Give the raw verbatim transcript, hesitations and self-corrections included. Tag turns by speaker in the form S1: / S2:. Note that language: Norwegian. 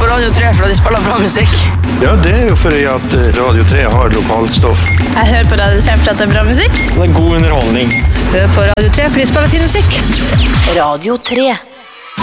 S1: på Radio tre for at de spiller bra musikk.
S2: Ja, det er jo fordi at Radio tre har lokalstoff.
S3: Jeg hører på Radio tre for at det er bra musikk.
S4: Det er god underholdning.
S5: Hør på Radio tre for de spiller fin musikk.
S6: Radio tre.